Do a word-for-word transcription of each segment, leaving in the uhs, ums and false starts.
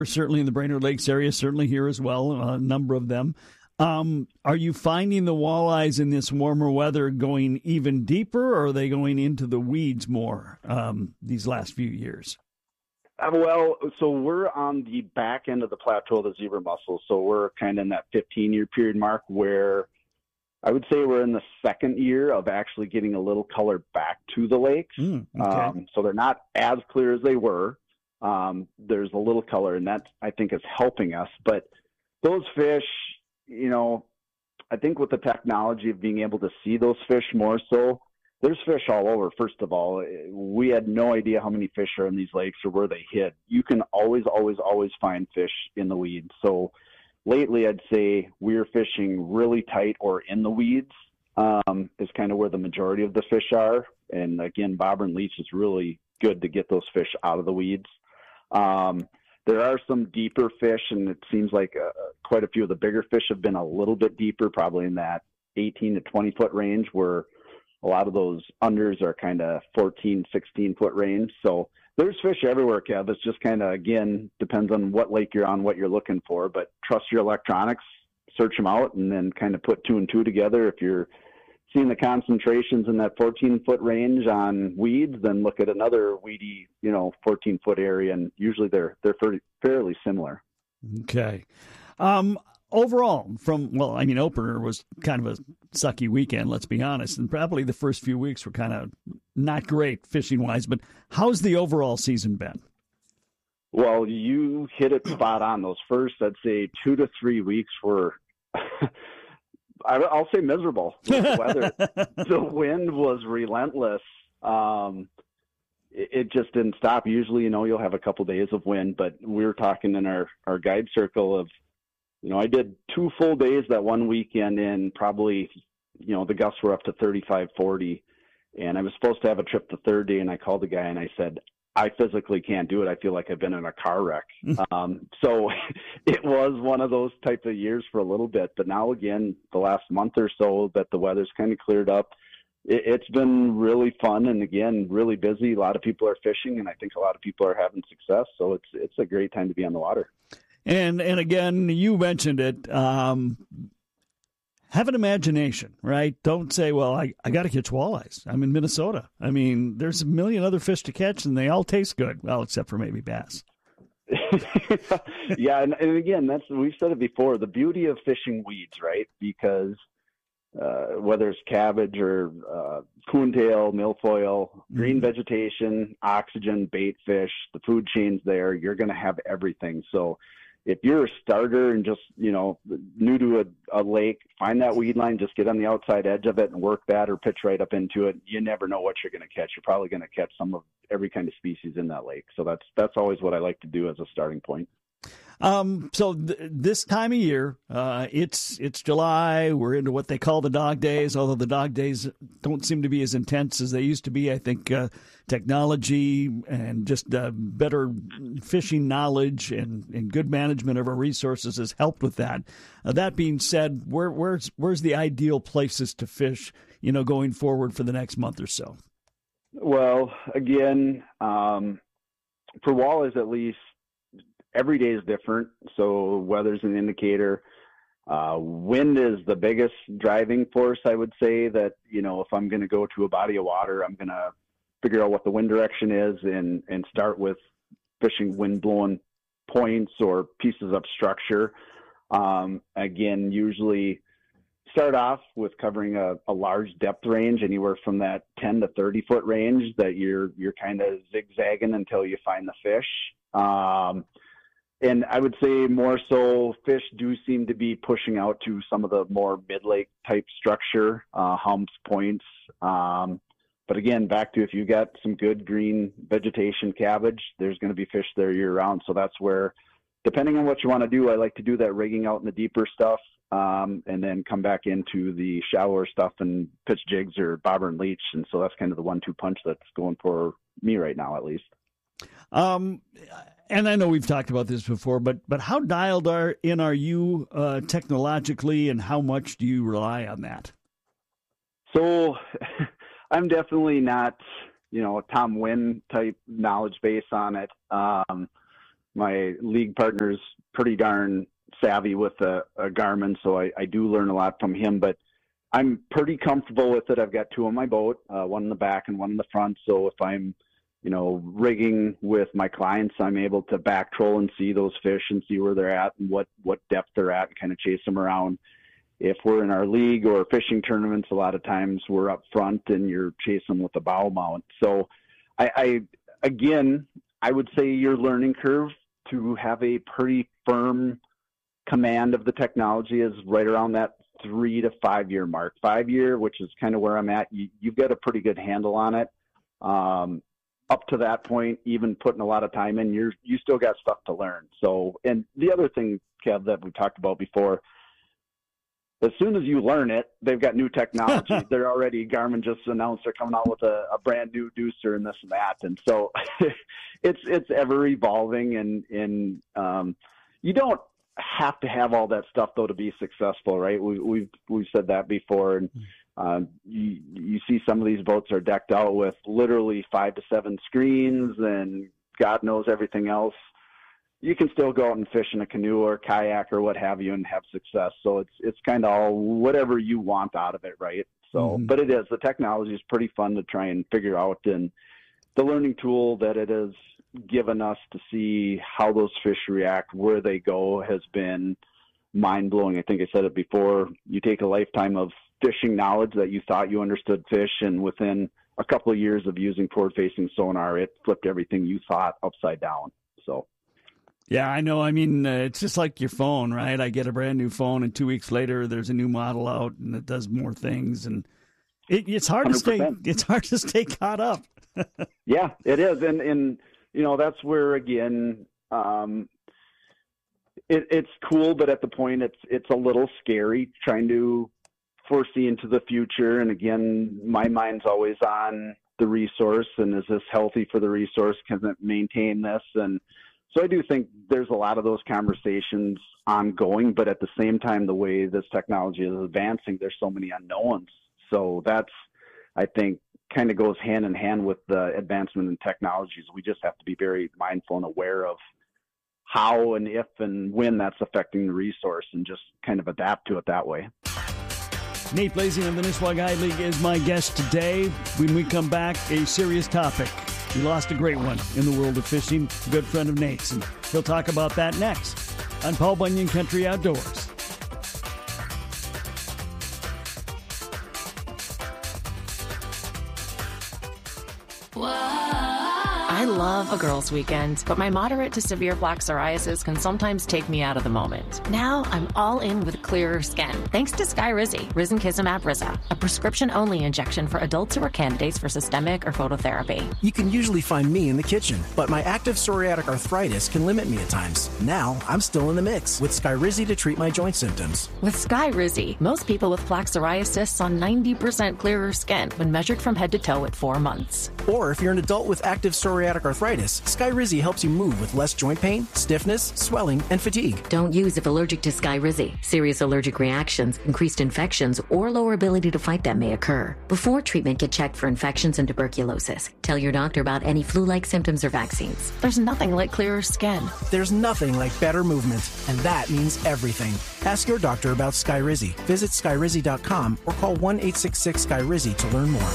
certainly in the Brainerd Lakes area, certainly here as well, a number of them. Um, are you finding the walleyes in this warmer weather going even deeper, or are they going into the weeds more um, these last few years? Uh, well, so we're on the back end of the plateau of the zebra mussels, so we're kind of in that fifteen-year period mark where I would say we're in the second year of actually getting a little color back to the lakes. Mm, okay. Um, so they're not as clear as they were. Um, there's a little color, and that, I think, is helping us. But those fish, you know, I think with the technology of being able to see those fish more so, there's fish all over, first of all. We had no idea how many fish are in these lakes or where they hid. You can always, always, always find fish in the weeds. So lately, I'd say we're fishing really tight or in the weeds um, is kind of where the majority of the fish are. And again, bobber and leech is really good to get those fish out of the weeds. Um, there are some deeper fish, and it seems like uh, quite a few of the bigger fish have been a little bit deeper, probably in that eighteen to twenty foot range, where a lot of those unders are kind of fourteen, sixteen foot range. So there's fish everywhere, Kev. It's just kind of, again, depends on what lake you're on, what you're looking for, but trust your electronics, search them out, and then kind of put two and two together. If you're seeing the concentrations in that fourteen foot range on weeds, then look at another weedy, you know, fourteen foot area, and usually they're they're fairly, fairly similar. Okay. Um, overall, from well, I mean, opener was kind of a sucky weekend. Let's be honest, and probably the first few weeks were kind of not great fishing wise. But how's the overall season been? Well, you hit it spot on. Those first, I'd say, two to three weeks were. I'll say miserable with the weather. The wind was relentless. Um, it, it just didn't stop. Usually, you know, you'll have a couple days of wind, but we were talking in our, our guide circle of, you know, I did two full days that one weekend, and probably, you know, the gusts were up to thirty-five, forty, and I was supposed to have a trip the third day, and I called the guy and I said, I physically can't do it. I feel like I've been in a car wreck. um, so it was one of those type of years for a little bit. But now, again, the last month or so that the weather's kind of cleared up, it, it's been really fun. And, again, really busy. A lot of people are fishing, and I think a lot of people are having success. So it's it's a great time to be on the water. And, and again, you mentioned it. Um, have an imagination, right? Don't say, well, I, I got to catch walleyes. I'm in Minnesota. I mean, there's a million other fish to catch, and they all taste good. Well, except for maybe bass. yeah, and, and again, that's we've said it before. The beauty of fishing weeds, right? Because uh, whether it's cabbage or uh, coontail, milfoil, green mm-hmm. vegetation, oxygen, bait fish, the food chain's there. You're going to have everything. So if you're a starter and just, you know, new to a, a lake, find that weed line, just get on the outside edge of it and work that or pitch right up into it. You never know what you're going to catch. You're probably going to catch some of every kind of species in that lake. So that's that's always what I like to do as a starting point. Um, so th- this time of year, uh, it's it's July. We're into what they call the dog days, although the dog days don't seem to be as intense as they used to be. I think uh, technology and just uh, better fishing knowledge and, and good management of our resources has helped with that. Uh, that being said, where, where's where's the ideal places to fish, you know, going forward for the next month or so? Well, again, um, for walleyes at least, every day is different, so weather's an indicator. Uh, wind is the biggest driving force, I would say, that, you know, if I'm going to go to a body of water, I'm going to figure out what the wind direction is and, and start with fishing wind-blowing points or pieces of structure. Um, again, usually start off with covering a, a large depth range, anywhere from that ten to thirty foot range that you're you're kind of zigzagging until you find the fish. Um, And I would say more so fish do seem to be pushing out to some of the more mid-lake type structure, uh, humps, points. Um, but again, back to if you got some good green vegetation, cabbage, there's going to be fish there year round. So that's where, depending on what you want to do, I like to do that rigging out in the deeper stuff, um, and then come back into the shallower stuff and pitch jigs or bobber and leech. And so that's kind of the one two punch that's going for me right now, at least. Um, and I know we've talked about this before, but but how dialed are in are you uh, technologically, and how much do you rely on that? So I'm definitely not, you know, a Tom Wynn type knowledge base on it. Um, my league partner's pretty darn savvy with a, a Garmin, so I, I do learn a lot from him. But I'm pretty comfortable with it. I've got two on my boat, uh, one in the back and one in the front. So if I'm, you know, rigging with my clients, I'm able to back troll and see those fish and see where they're at and what, what depth they're at and kind of chase them around. If we're in our league or fishing tournaments, a lot of times we're up front and you're chasing with a bow mount. So I, I again, I would say your learning curve to have a pretty firm command of the technology is right around that three to five year mark. Five year, which is kind of where I'm at, you, you've got a pretty good handle on it. Um, up to that point, even putting a lot of time in, you're, you still got stuff to learn. So, and the other thing, Kev, that we talked about before, as soon as you learn it, they've got new technology. They're already, Garmin just announced they're coming out with a, a brand new deucer and this and that. And so it's, it's ever evolving, and, and um, you don't have to have all that stuff though to be successful, right? We, we've, we've said that before. And um, you, you see some of these boats are decked out with literally five to seven screens and God knows everything else. You can still go out and fish in a canoe or kayak or what have you and have success. So it's it's kind of all whatever you want out of it, right? So, mm-hmm. But it is, the technology is pretty fun to try and figure out, and the learning tool that it has given us to see how those fish react, where they go, has been mind-blowing. I think I said it before. You take a lifetime of fishing knowledge that you thought you understood fish, and within a couple of years of using forward-facing sonar, it flipped everything you thought upside down. So. Yeah, I know. I mean, uh, it's just like your phone, right? I get a brand new phone, and two weeks later, there's a new model out, and it does more things, and it, it's hard one hundred percent. to stay. It's hard to stay caught up. Yeah, it is, and and you know that's where again, um, it, it's cool, but at the point, it's it's a little scary trying to foresee into the future. And again, my mind's always on the resource, and is this healthy for the resource? Can it maintain this? And so I do think there's a lot of those conversations ongoing, but at the same time, the way this technology is advancing, there's so many unknowns. So that's, I think, kind of goes hand in hand with the advancement in technologies. We just have to be very mindful and aware of how and if and when that's affecting the resource, and just kind of adapt to it that way. Nate Blazing of the Nisswa Guide League is my guest today. When we come back, a serious topic. We lost a great one in the world of fishing, a good friend of Nate's, and he'll talk about that next on Paul Bunyan Country Outdoors. I love a girls' weekend, but my moderate to severe plaque psoriasis can sometimes take me out of the moment. Now I'm all in with clearer skin, thanks to Skyrizi, Risankizumab Riza, a prescription-only injection for adults who are candidates for systemic or phototherapy. You can usually find me in the kitchen, but my active psoriatic arthritis can limit me at times. Now I'm still in the mix with Skyrizi to treat my joint symptoms. With Skyrizi, most people with plaque psoriasis saw ninety percent clearer skin when measured from head to toe at four months. Or if you're an adult with active psoriatic arthritis, Skyrizi helps you move with less joint pain, stiffness, swelling, and fatigue. Don't use if allergic to Skyrizi. Serious allergic reactions, increased infections, or lower ability to fight them may occur. Before treatment, get checked for infections and tuberculosis. Tell your doctor about any flu-like symptoms or vaccines. There's nothing like clearer skin. There's nothing like better movement, and that means everything. Ask your doctor about Skyrizi. Visit Skyrizi dot com or call one eight six six Skyrizi to learn more.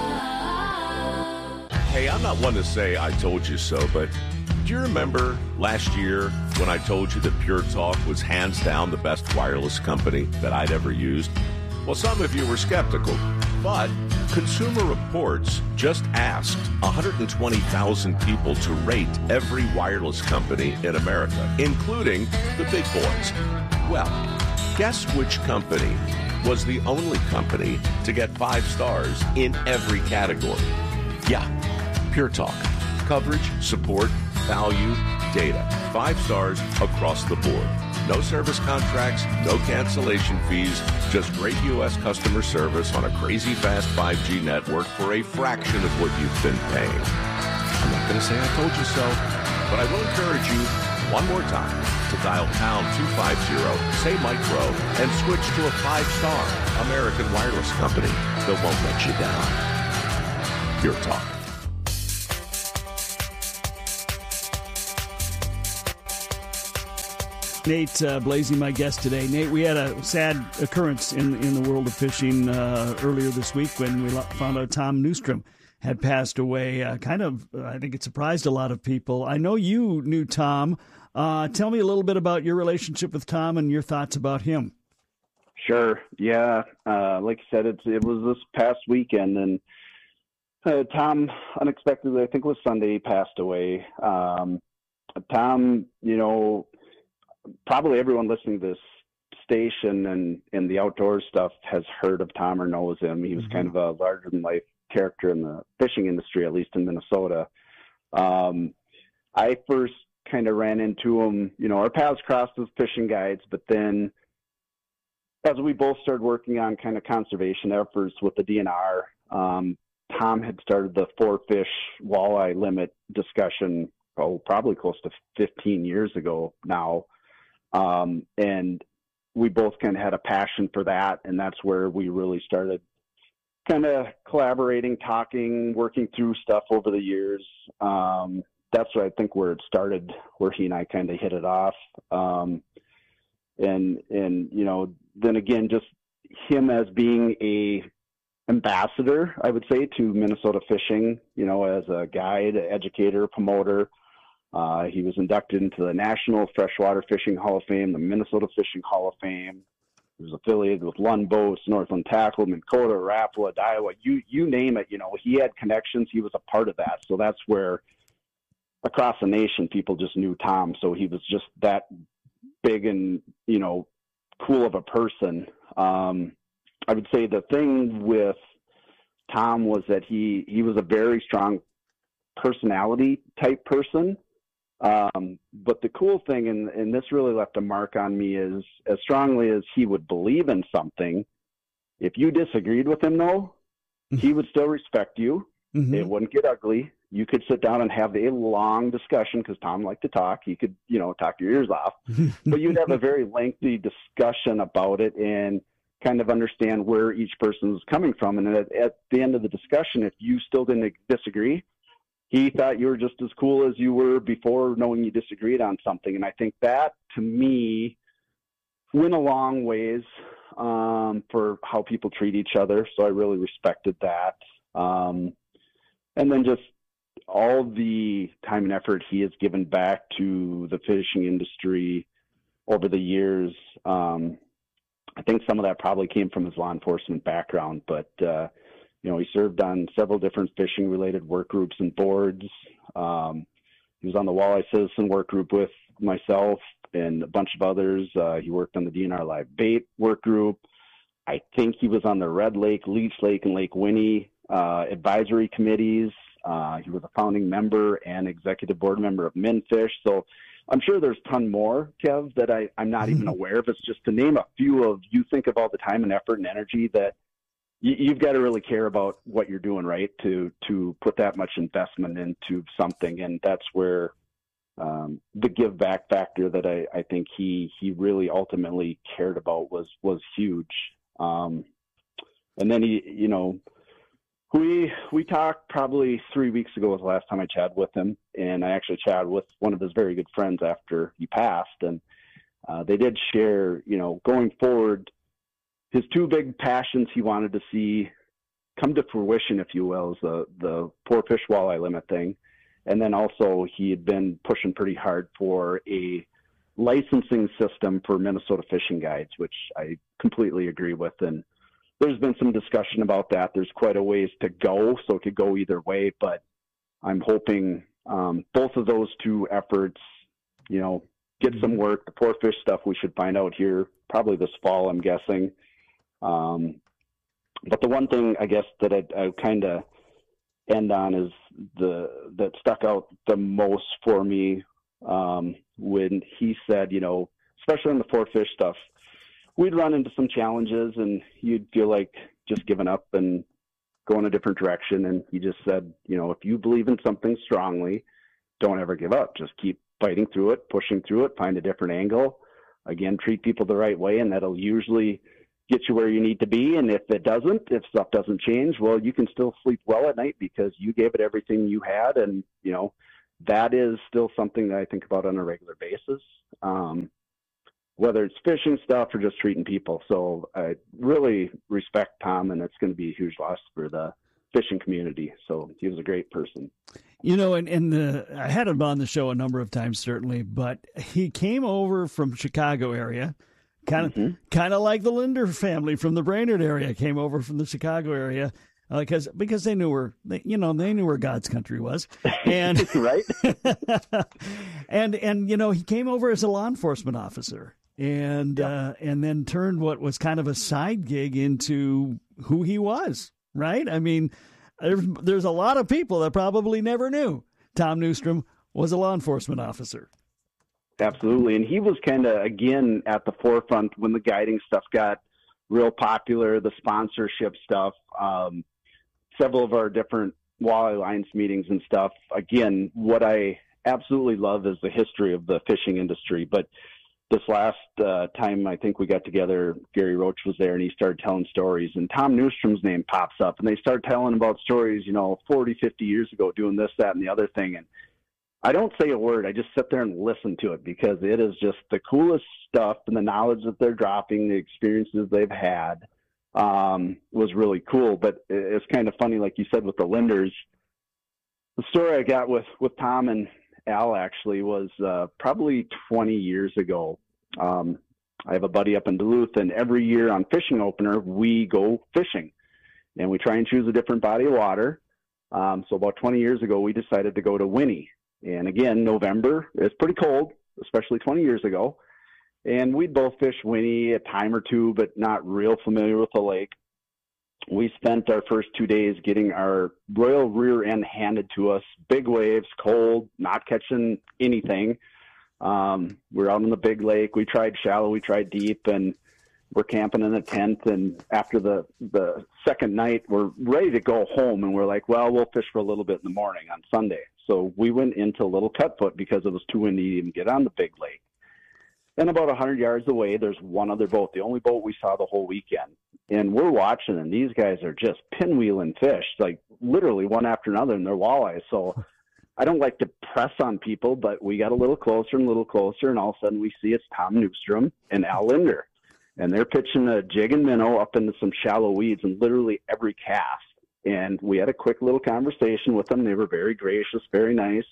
Hey, I'm not one to say I told you so, but do you remember last year when I told you that Pure Talk was hands down the best wireless company that I'd ever used? Well, some of you were skeptical, but Consumer Reports just asked one hundred twenty thousand people to rate every wireless company in America, including the big boys. Well, guess which company was the only company to get five stars in every category? Yeah. Pure Talk. Coverage, support, value, data. Five stars across the board. No service contracts, no cancellation fees, just great U S customer service on a crazy fast five G network for a fraction of what you've been paying. I'm not going to say I told you so, but I will encourage you one more time to dial pound two fifty, say micro, and switch to a five-star American wireless company that won't let you down. Pure Talk. Nate uh, Blasey, my guest today. Nate, we had a sad occurrence in in the world of fishing uh, earlier this week when we found out Tom Newstrom had passed away. Uh, kind of, uh, I think it surprised a lot of people. I know you knew Tom. Uh, tell me a little bit about your relationship with Tom and your thoughts about him. Sure. Yeah. Uh, like you said, it's, it was this past weekend, and uh, Tom unexpectedly, I think it was Sunday, passed away. Um, Tom, you know, probably everyone listening to this station and, and the outdoor stuff has heard of Tom or knows him. He was mm-hmm. kind of a larger than life character in the fishing industry, at least in Minnesota. Um, I first kind of ran into him, you know, our paths crossed as fishing guides, but then as we both started working on kind of conservation efforts with the D N R, um, Tom had started the four fish walleye limit discussion, oh, probably close to fifteen years ago now. Um, and we both kind of had a passion for that. And that's where we really started kind of collaborating, talking, working through stuff over the years. Um, that's what I think where it started, where he and I kind of hit it off. Um, and, and, you know, then again, just him as being a ambassador, I would say, to Minnesota fishing, you know, as a guide, educator, promoter. Uh, he was inducted into the National Freshwater Fishing Hall of Fame, the Minnesota Fishing Hall of Fame. He was affiliated with Lund Boats, Northland Tackle, Minn Kota, Rapala, Iowa, you you name it. You know, he had connections. He was a part of that. So that's where across the nation, people just knew Tom. So he was just that big and, you know, cool of a person. Um, I would say the thing with Tom was that he, he was a very strong personality type person. Um, but the cool thing, and, and this really left a mark on me, is as strongly as he would believe in something, if you disagreed with him, though, he would still respect you. Mm-hmm. It wouldn't get ugly. You could sit down and have a long discussion, because Tom liked to talk. He could, you know, talk your ears off. But you'd have a very lengthy discussion about it and kind of understand where each person was coming from. And at, at the end of the discussion, if you still didn't disagree, he thought you were just as cool as you were before, knowing you disagreed on something. And I think that, to me, went a long ways um, for how people treat each other. So I really respected that. Um, and then just all the time and effort he has given back to the fishing industry over the years. Um, I think some of that probably came from his law enforcement background, but uh, you know, he served on several different fishing related work groups and boards. Um, he was on the Walleye Citizen work group with myself and a bunch of others. Uh, he worked on the D N R Live Bait work group. I think he was on the Red Lake, Leech Lake, and Lake Winnie uh, advisory committees. Uh, he was a founding member and executive board member of MinFish. So I'm sure there's a ton more, Kev, that I, I'm not even aware of. It's just to name a few of, you think of all the time and effort and energy that you, you've got to really care about what you're doing, right, to to put that much investment into something. And that's where um, the give back factor that I, I think he he really ultimately cared about was, was huge. Um, and then he, you know, We we talked probably three weeks ago was the last time I chatted with him, and I actually chatted with one of his very good friends after he passed, and uh, they did share, you know, going forward, his two big passions he wanted to see come to fruition, if you will, is the, the poor fish walleye limit thing, and then also he had been pushing pretty hard for a licensing system for Minnesota fishing guides, which I completely agree with, and there's been some discussion about that. There's quite a ways to go, so it could go either way, but I'm hoping um, both of those two efforts, you know, get some work. The poor fish stuff we should find out here probably this fall, I'm guessing. Um, but the one thing, I guess, that I, I kind of end on is the that stuck out the most for me um, when he said, you know, especially on the poor fish stuff, we'd run into some challenges and you'd feel like just giving up and going a different direction. And he just said, you know, if you believe in something strongly, don't ever give up. Just keep fighting through it, pushing through it, find a different angle. Again, treat people the right way, and that'll usually get you where you need to be. And if it doesn't, if stuff doesn't change, well, you can still sleep well at night because you gave it everything you had. And, you know, that is still something that I think about on a regular basis. Um, whether it's fishing stuff or just treating people. So I really respect Tom, and it's going to be a huge loss for the fishing community. So he was a great person. You know, and, and the, I had him on the show a number of times, certainly, but he came over from Chicago area, kind of mm-hmm. kind of like the Linder family from the Brainerd area came over from the Chicago area. Because uh, because they knew where they, you know they knew where God's country was, and right, and and you know he came over as a law enforcement officer, and yep. uh, and then turned what was kind of a side gig into who he was. Right? I mean, there's, there's a lot of people that probably never knew Tom Newstrom was a law enforcement officer. Absolutely, and he was kind of again at the forefront when the guiding stuff got real popular, the sponsorship stuff. Um, several of our different Walleye Alliance meetings and stuff. Again, what I absolutely love is the history of the fishing industry. But this last uh, time I think we got together, Gary Roach was there, and he started telling stories. And Tom Newstrom's name pops up, and they start telling about stories, you know, forty, fifty years ago, doing this, that, and the other thing. And I don't say a word. I just sit there and listen to it because it is just the coolest stuff, and the knowledge that they're dropping, the experiences they've had. Um, was really cool, but it's kind of funny, like you said, with the Linders. The story I got with, with Tom and Al actually was uh, probably twenty years ago. Um, I have a buddy up in Duluth, and every year on Fishing Opener, we go fishing, and we try and choose a different body of water. Um, so about twenty years ago, we decided to go to Winnie. And again, November, it's pretty cold, especially twenty years ago. And we'd both fish Winnie a time or two, but not real familiar with the lake. We spent our first two days getting our royal rear end handed to us, big waves, cold, not catching anything. Um, we're out in the big lake. We tried shallow, we tried deep, and we're camping in a tent. And after the, the second night, we're ready to go home. And we're like, well, we'll fish for a little bit in the morning on Sunday. So we went into Little Cutfoot because it was too windy to even get on the big lake. And about one hundred yards away, there's one other boat, the only boat we saw the whole weekend. And we're watching, and these guys are just pinwheeling fish, like literally one after another, and they're walleyes. So I don't like to press on people, but we got a little closer and a little closer, and all of a sudden we see it's Tom Newstrom and Al Linder. And they're pitching a jig and minnow up into some shallow weeds in literally every cast. And we had a quick little conversation with them. They were very gracious, very nice.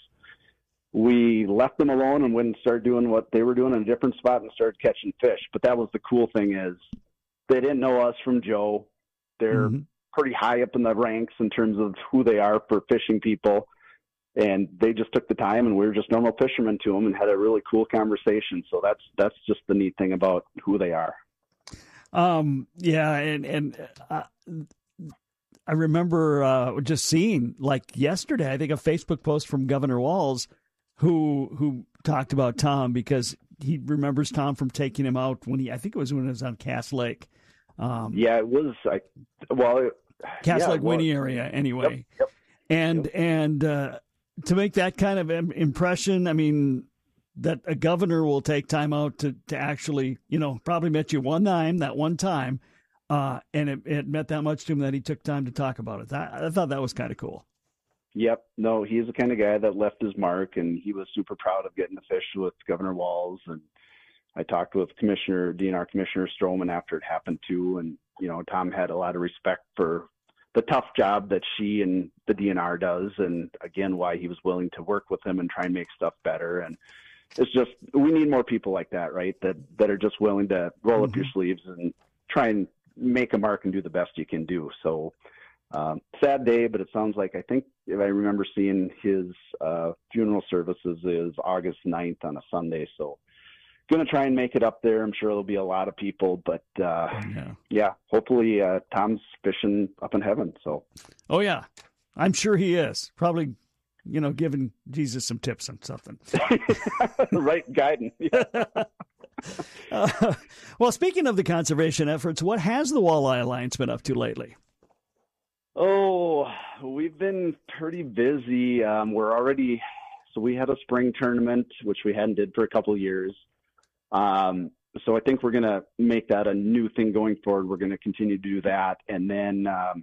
We left them alone and went and started doing what they were doing in a different spot and started catching fish. But that was the cool thing is they didn't know us from Joe. They're mm-hmm. pretty high up in the ranks in terms of who they are for fishing people. And they just took the time, and we were just normal fishermen to them and had a really cool conversation. So that's that's just the neat thing about who they are. Um, yeah, and, and uh, I remember uh, just seeing, like yesterday, I think a Facebook post from Governor Walz who who talked about Tom because he remembers Tom from taking him out when he, I think it was when it was on Cass Lake. Um, yeah, it was. I, well, it, Cass yeah, Lake, Winnie area, anyway. Yep, yep, and yep. and uh, to make that kind of impression, I mean, that a governor will take time out to, to actually, you know, probably met you one time, that one time, uh, and it, it meant that much to him that he took time to talk about it. I, I thought that was kind of cool. Yep. No, he's the kind of guy that left his mark, and he was super proud of getting to fish with Governor Walz. And I talked with Commissioner, D N R Commissioner Stroman after it happened too. And, you know, Tom had a lot of respect for the tough job that she and the D N R does. And again, why he was willing to work with him and try and make stuff better. And it's just, we need more people like that, right? That, that are just willing to roll mm-hmm. up your sleeves and try and make a mark and do the best you can do. So, Um, sad day, but it sounds like, I think if I remember seeing his uh, funeral services is August ninth on a Sunday. So going to try and make it up there. I'm sure there'll be a lot of people, but uh, yeah. yeah, hopefully uh, Tom's fishing up in heaven. So, oh yeah, I'm sure he is probably, you know, giving Jesus some tips on something. Right. Guiding. Yeah. uh, well, speaking of the conservation efforts, what has the Walleye Alliance been up to lately? Oh, we've been pretty busy. Um, we're already, so we had a spring tournament, which we hadn't did for a couple of years. Um, so I think we're going to make that a new thing going forward. We're going to continue to do that. And then um,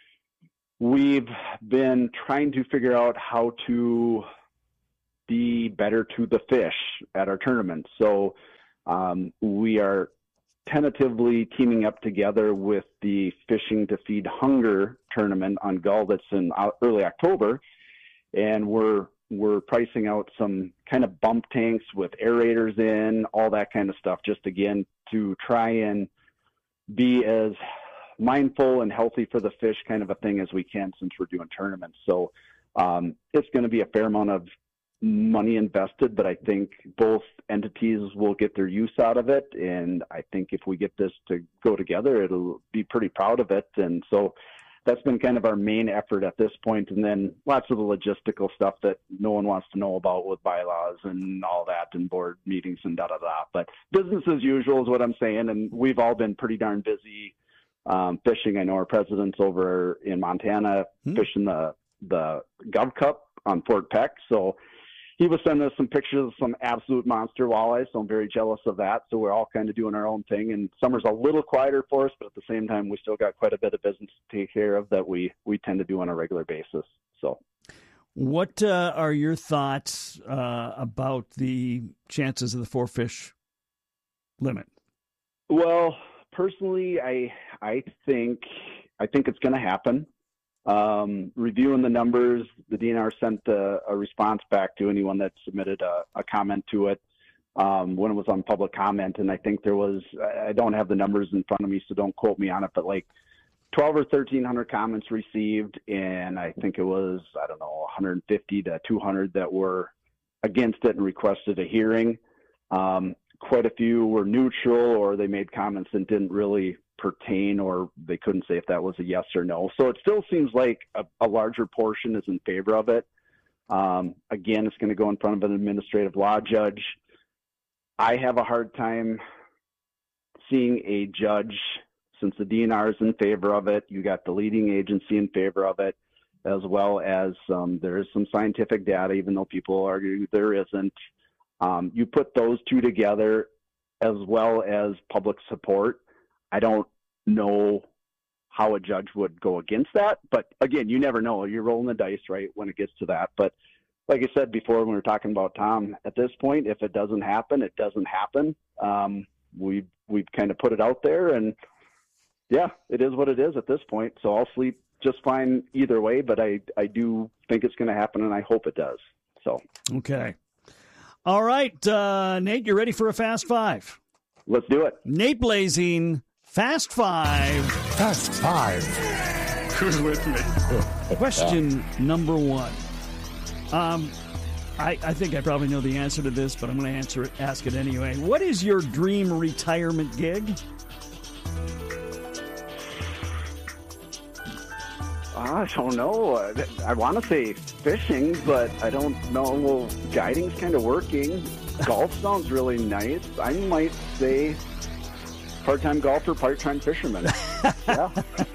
we've been trying to figure out how to be better to the fish at our tournament. So Um, we are tentatively teaming up together with the Fishing to Feed Hunger tournament on Gull that's in early October, and we're we're pricing out some kind of bump tanks with aerators in, all that kind of stuff, just again to try and be as mindful and healthy for the fish kind of a thing as we can, since we're doing tournaments. So um, it's going to be a fair amount of money invested, but I think both entities will get their use out of it. And I think if we get this to go together, it'll be pretty proud of it. And so that's been kind of our main effort at this point. And then lots of the logistical stuff that no one wants to know about with bylaws and all that and board meetings and da da da. But business as usual is what I'm saying. And we've all been pretty darn busy um, fishing. I know our president's over in Montana hmm. fishing the, the Gov Cup on Fort Peck. So he was sending us some pictures of some absolute monster walleyes, so I'm very jealous of that. So we're all kind of doing our own thing, and summer's a little quieter for us, but at the same time, we still got quite a bit of business to take care of that we, we tend to do on a regular basis. So, what uh, are your thoughts uh, about the chances of the four fish limit? Well, personally, I I think I think it's going to happen. Um, reviewing the numbers, the D N R sent a, a response back to anyone that submitted a, a comment to it um, when it was on public comment. And I think there was, I don't have the numbers in front of me, so don't quote me on it, but like twelve or thirteen hundred comments received. And I think it was, I don't know, one hundred fifty to two hundred that were against it and requested a hearing. Um, quite a few were neutral, or they made comments that didn't really pertain, or they couldn't say if that was a yes or no. So it still seems like a, a larger portion is in favor of it. Um, again, it's going to go in front of an administrative law judge. I have a hard time seeing a judge, since the D N R is in favor of it. You got the leading agency in favor of it, as well as um, there is some scientific data, even though people argue there isn't. Um, you put those two together, as well as public support. I don't know how a judge would go against that, but again, you never know. You're rolling the dice, right, when it gets to that. But like I said before, when we were talking about Tom, at this point, if it doesn't happen, it doesn't happen. Um, we we've kind of put it out there, and yeah, it is what it is at this point. So I'll sleep just fine either way, but I, I do think it's going to happen, and I hope it does. So okay. All right, uh, Nate, you ready for a Fast Five? Let's do it. Nate Blazing, Fast Five. Fast Five. Who's with me? Question number one. Um, I, I think I probably know the answer to this, but I'm going to answer it, ask it anyway. What is your dream retirement gig? I don't know. I, I want to say fishing, but I don't know. Well, guiding's kind of working. Golf sounds really nice. I might say part-time golfer, part-time fisherman. Yeah.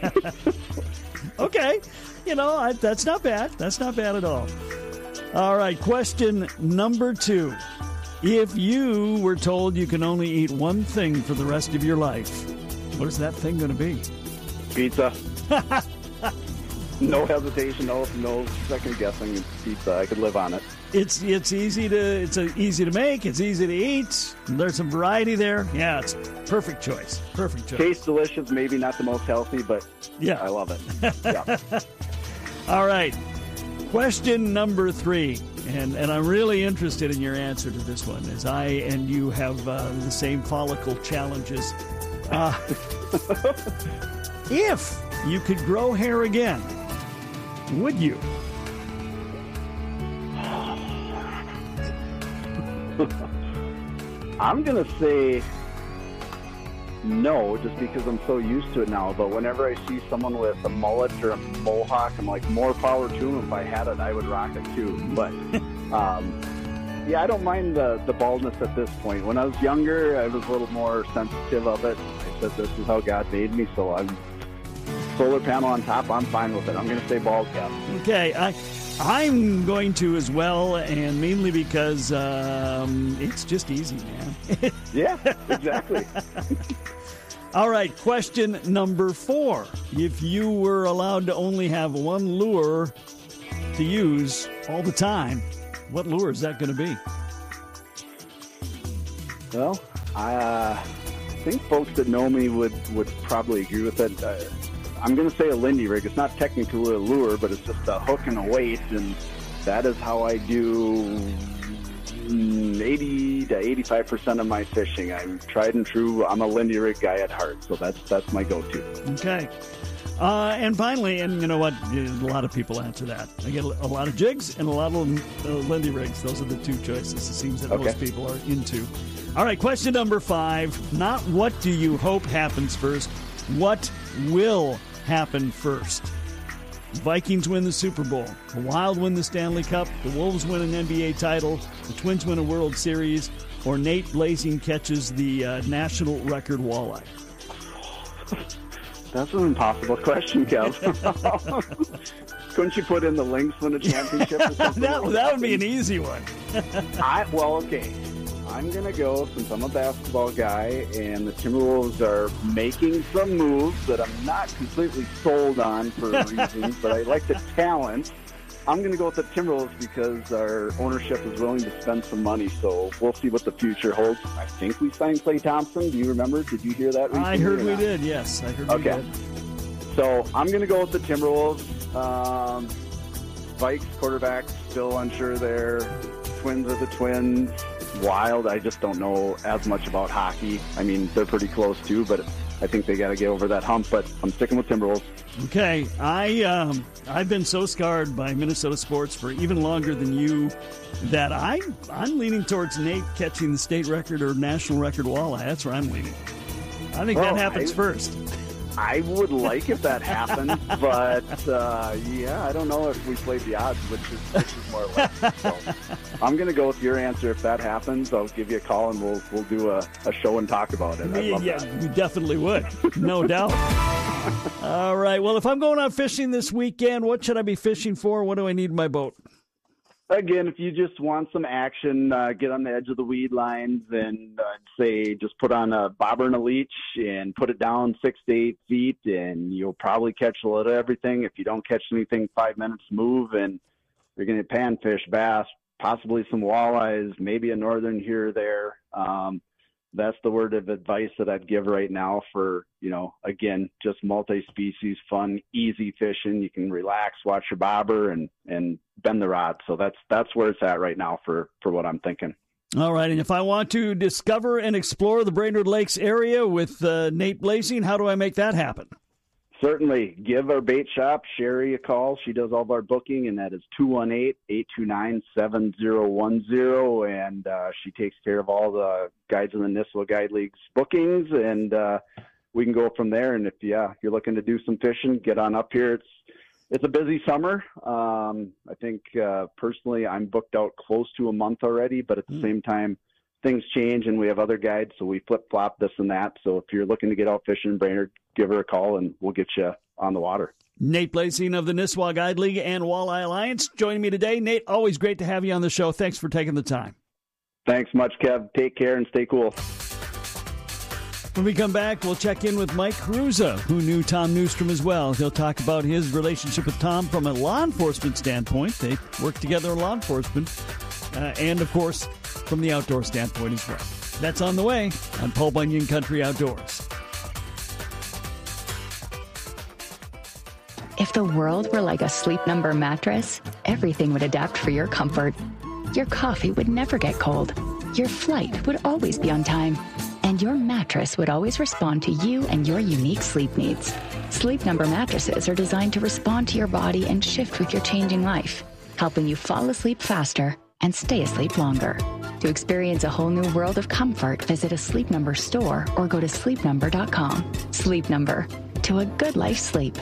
Okay. You know, I, that's not bad. That's not bad at all. All right. Question number two. If you were told you can only eat one thing for the rest of your life, what is that thing going to be? Pizza. No hesitation, no no second guessing. It's pizza. I could live on it. It's it's easy to it's a, easy to make. It's easy to eat. There's some variety there. Yeah, it's perfect choice. Perfect choice. Tastes delicious. Maybe not the most healthy, but yeah, I love it. Yeah. All right. Question number three, and and I'm really interested in your answer to this one, as I and you have uh, the same follicle challenges. Uh, if you could grow hair again, would you? I'm going to say no, just because I'm so used to it now. But whenever I see someone with a mullet or a mohawk, I'm like, more power to them. If I had it, I would rock it too. But, um, yeah, I don't mind the, the baldness at this point. When I was younger, I was a little more sensitive of it. I said, this is how God made me, so I'm solar panel on top, I'm fine with it. I'm going to say bald cap. Okay, I, I'm going to as well, and mainly because um, it's just easy, man. Yeah, exactly. All right, question number four. If you were allowed to only have one lure to use all the time, what lure is that going to be? Well, I think folks that know me would, would probably agree with it. Uh, I'm going to say a Lindy rig. It's not technically a lure, but it's just a hook and a weight, and that is how I do eighty to eighty-five percent of my fishing. I'm tried and true. I'm a Lindy rig guy at heart, so that's that's my go-to. Okay. Uh, and finally, and you know what? A lot of people answer that. I get a lot of jigs and a lot of uh, Lindy rigs. Those are the two choices it seems that okay. most people are into. All right, question number five. Not what do you hope happens first, what will happen first? Vikings win the Super Bowl. The Wild win the Stanley Cup. The Wolves win an N B A title. The Twins win a World Series. Or Nate Blazing catches the uh, national record walleye. That's an impossible question, Kev. Couldn't you put in the Lynx win a championship or something? that, that would be an easy one. I, well, okay. I'm going to go, since I'm a basketball guy, and the Timberwolves are making some moves that I'm not completely sold on for reasons, but I like the talent. I'm going to go with the Timberwolves because our ownership is willing to spend some money, so we'll see what the future holds. I think we signed Klay Thompson. Do you remember? Did you hear that recently? I heard we did, yes. I heard okay. we did. So I'm going to go with the Timberwolves. Um, Vikes quarterback, still unsure there. Twins are the Twins. Wild, I just don't know as much about hockey. I mean, they're pretty close too, but I think they got to get over that hump. But I'm sticking with Timberwolves. Okay, I um, I've been so scarred by Minnesota sports for even longer than you that I I'm leaning towards Nate catching the state record or national record walleye. That's where I'm leaning. I think well, that happens I, first. I would like if that happened, but uh, yeah, I don't know if we played the odds, which is, which is more likely. So I'm going to go with your answer. If that happens, I'll give you a call and we'll we'll do a, a show and talk about it. We, yeah, that. we definitely would, no doubt. All right. Well, if I'm going out fishing this weekend, what should I be fishing for? What do I need in my boat? Again, if you just want some action, uh, get on the edge of the weed lines and uh, say just put on a bobber and a leech and put it down six to eight feet, and you'll probably catch a lot of everything. If you don't catch anything, five minutes move, and you're going to panfish, bass, possibly some walleyes, maybe a northern here or there. Um, that's the word of advice that I'd give right now for, you know, again, just multi-species, fun, easy fishing. You can relax, watch your bobber, and, and bend the rod. So that's that's where it's at right now for, for what I'm thinking. All right, and if I want to discover and explore the Brainerd Lakes area with uh, Nate Blazing, how do I make that happen? Certainly. Give our bait shop, Sherry, a call. She does all of our booking, and that is two one eight, eight two nine, seven zero one zero, and uh, she takes care of all the Guides in the Nisswa Guide League's bookings, and uh, we can go from there. And if, yeah, if you're looking to do some fishing, get on up here. It's it's a busy summer. Um, I think, uh, personally, I'm booked out close to a month already, but at the mm. same time, things change, and we have other guides, so we flip-flop this and that. So if you're looking to get out fishing in Brainerd, give her a call, and we'll get you on the water. Nate Blazing of the Nisswa Guide League and Walleye Alliance joining me today. Nate, always great to have you on the show. Thanks for taking the time. Thanks much, Kev. Take care and stay cool. When we come back, we'll check in with Mike Caruza, who knew Tom Newstrom as well. He'll talk about his relationship with Tom from a law enforcement standpoint. They work together in law enforcement. Uh, and, of course, from the outdoor standpoint as well. That's on the way on Paul Bunyan Country Outdoors. If the world were like a Sleep Number mattress, everything would adapt for your comfort. Your coffee would never get cold. Your flight would always be on time. And your mattress would always respond to you and your unique sleep needs. Sleep Number mattresses are designed to respond to your body and shift with your changing life, helping you fall asleep faster and stay asleep longer. To experience a whole new world of comfort, visit a Sleep Number store or go to sleep number dot com. Sleep Number, to a good life sleep.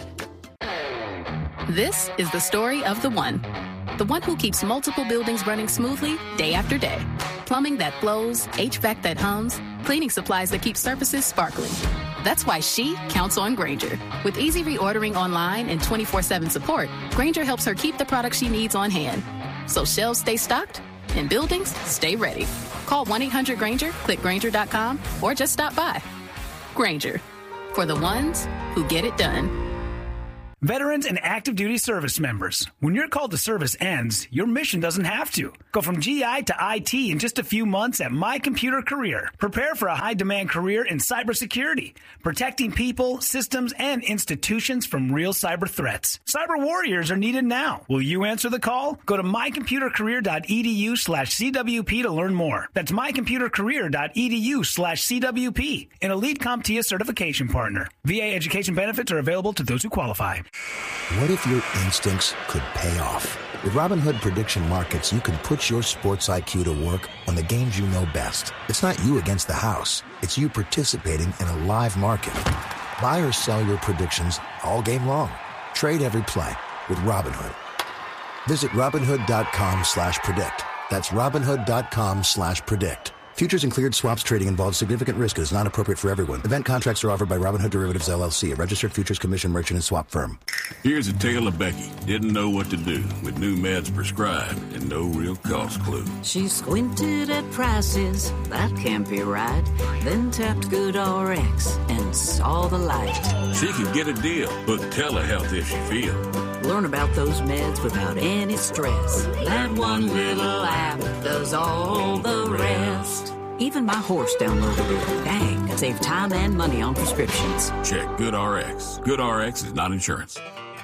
This is the story of the one. The one who keeps multiple buildings running smoothly day after day. Plumbing that flows, H V A C that hums, cleaning supplies that keep surfaces sparkling. That's why she counts on Grainger. With easy reordering online and twenty-four seven support, Grainger helps her keep the products she needs on hand. So shelves stay stocked and buildings stay ready. Call one eight hundred Grainger, click Grainger dot com, or just stop by. Grainger, for the ones who get it done. Veterans and active duty service members, when your call to service ends, your mission doesn't have to. Go from G I to I T in just a few months at My Computer Career. Prepare for a high-demand career in cybersecurity, protecting people, systems, and institutions from real cyber threats. Cyber warriors are needed now. Will you answer the call? Go to mycomputercareer.edu slash CWP to learn more. That's mycomputercareer.edu slash CWP, an Elite CompTIA certification partner. V A education benefits are available to those who qualify. What if your instincts could pay off? With Robinhood Prediction Markets, you can put your sports I Q to work on the games you know best. It's not you against the house. It's you participating in a live market. Buy or sell your predictions all game long. Trade every play with Robinhood. Visit Robinhood.com slash predict. That's Robinhood.com slash predict. Futures and cleared swaps trading involves significant risk and is not appropriate for everyone. Event contracts are offered by Robinhood Derivatives, L L C, a registered futures commission merchant and swap firm. Here's a tale of Becky. Didn't know what to do with new meds prescribed and no real cost clue. She squinted at prices, that can't be right. Then tapped GoodRx and saw the light. She could get a deal, book telehealth if she feels. Learn about those meds without any stress. That one little app does all the rest. Even my horse downloaded it. Dang, save time and money on prescriptions. Check GoodRx. GoodRx is not insurance.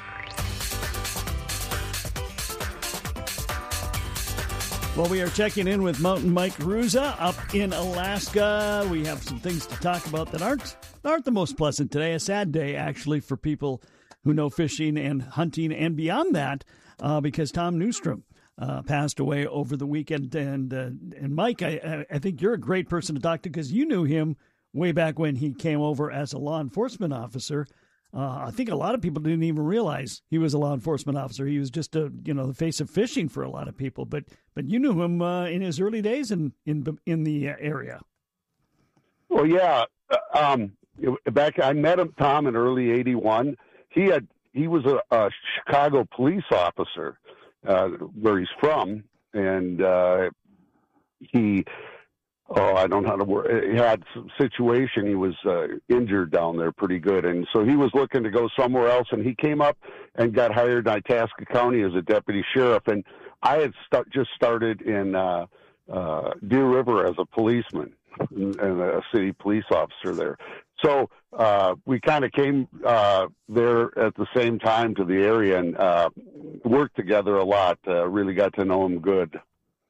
Well, we are checking in with Mountain Mike Ruza up in Alaska. We have some things to talk about that aren't aren't the most pleasant today. A sad day, actually, for people who know fishing and hunting and beyond that, uh, because Tom Newstrom uh, passed away over the weekend. And uh, and Mike, I, I think you're a great person to talk to because you knew him way back when he came over as a law enforcement officer. Uh, I think a lot of people didn't even realize he was a law enforcement officer. He was just a you know the face of fishing for a lot of people. But but you knew him uh, in his early days in in in the area. Well, yeah. Um, back I met him, Tom, in early eighty-one. He had he was a, a Chicago police officer uh, where he's from, and uh, he oh I don't know how to word. He had some situation. He was uh, injured down there pretty good, and so he was looking to go somewhere else. And he came up and got hired in Itasca County as a deputy sheriff. And I had start, just started in uh, uh, Deer River as a policeman and, and a city police officer there. So uh, we kind of came uh, there at the same time to the area and uh, worked together a lot. Uh, really got to know him good.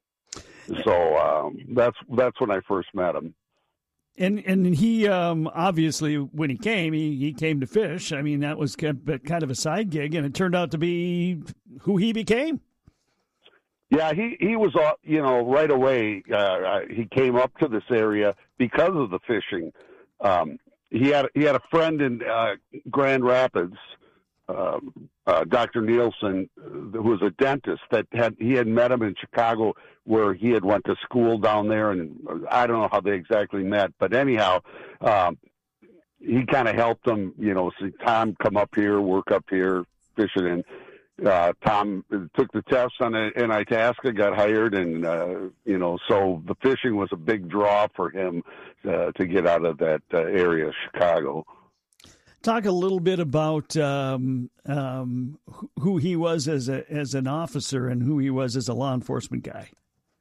So um, that's that's when I first met him. And and he um, obviously when he came, he, he came to fish. I mean, that was kind of a side gig, and it turned out to be who he became. Yeah, he he was uh, you know right away. Uh, he came up to this area because of the fishing. Um, He had he had a friend in uh, Grand Rapids, uh, uh, Doctor Nielsen, who was a dentist. That had he had met him in Chicago, where he had went to school down there, and I don't know how they exactly met, but anyhow, um, he kind of helped him. You know, see Tom come up here, work up here, fishing, and uh, Tom took the test on it in Itasca, got hired, and uh, you know, so the fishing was a big draw for him. Uh, to get out of that uh, area of Chicago. Talk a little bit about um, um, who he was as a as an officer and who he was as a law enforcement guy.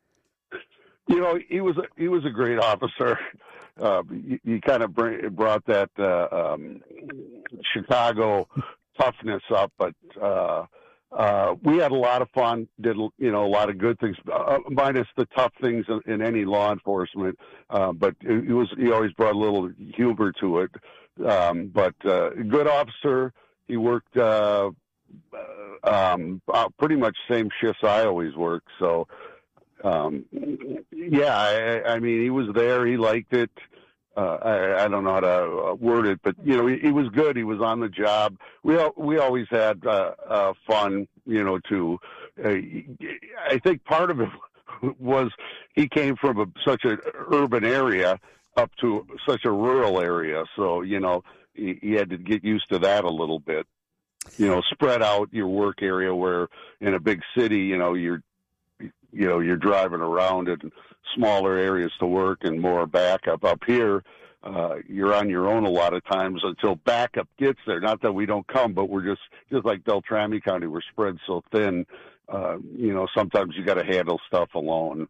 You know, he was a, he was a great officer. Uh, he, he kind of bring, brought that uh, um, Chicago toughness up, but uh, uh, we had a lot of fun. Did you know a lot of good things, uh, minus the tough things in, in any law enforcement. Uh, but it, it was he always brought a little humor to it. Um, but uh, good officer. He worked uh, um, uh, pretty much same shifts I always work. So um, yeah, I, I mean he was there. He liked it. Uh, I, I don't know how to word it, but you know, he, he was good. He was on the job. We we always had uh, uh, fun, you know. Too. Uh, I think part of it was he came from a, such an urban area up to such a rural area, so you know he, he had to get used to that a little bit. You know, spread out your work area. Where in a big city, you know, you're you know you're driving around in smaller areas to work and more backup. Up here, uh, you're on your own a lot of times until backup gets there. Not that we don't come, but we're just, just like Beltrami County, we're spread so thin uh, you know, sometimes you got to handle stuff alone.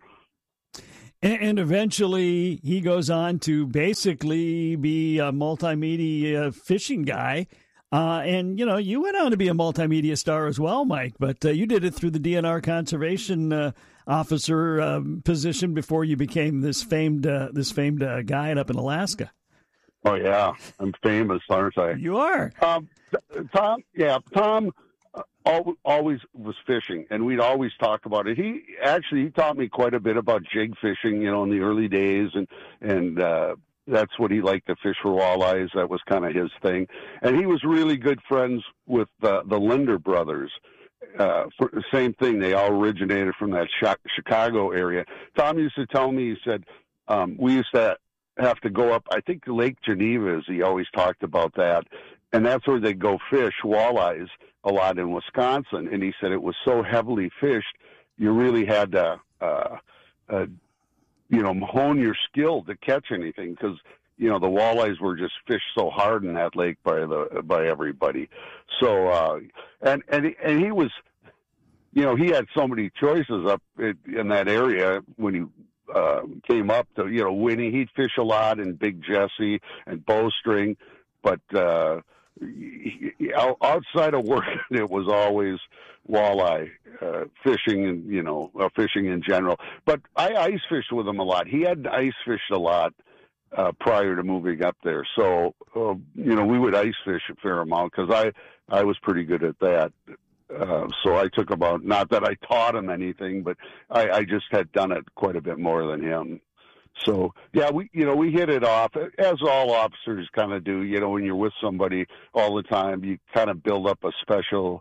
And, and eventually he goes on to basically be a multimedia fishing guy. Uh, and, you know, you went on to be a multimedia star as well, Mike, but uh, you did it through the D N R conservation uh, officer um, position before you became this famed uh, this famed uh, guide up in Alaska. Oh, yeah. I'm famous, aren't I? You are. Um, Tom, yeah, Tom uh, always was fishing, and we'd always talk about it. He actually he taught me quite a bit about jig fishing, you know, in the early days, and, and uh, that's what he liked to fish for walleyes. That was kind of his thing. And he was really good friends with uh, the Linder brothers. Uh, for the same thing, they all originated from that Chicago area. Tom used to tell me, he said, um, we used to have to go up, I think Lake Geneva, as he always talked about that, and that's where they go fish walleyes a lot in Wisconsin. And he said it was so heavily fished, you really had to, uh, uh, you know, hone your skill to catch anything, because you know the walleyes were just fished so hard in that lake by the by everybody. So uh, and and he, and he was, you know, he had so many choices up in, in that area when he. Uh, came up to, you know, Winnie. He'd fish a lot in Big Jesse and Bowstring, but uh, he, he, outside of work, it was always walleye uh, fishing and, you know, uh, fishing in general. But I ice fished with him a lot. He had ice fished a lot uh, prior to moving up there. So, uh, you know, we would ice fish a fair amount because I, I was pretty good at that. Uh, so I took about, not that I taught him anything, but I, I just had done it quite a bit more than him. So, yeah, we, you know, we hit it off, as all officers kind of do. You know, when you're with somebody all the time, you kind of build up a special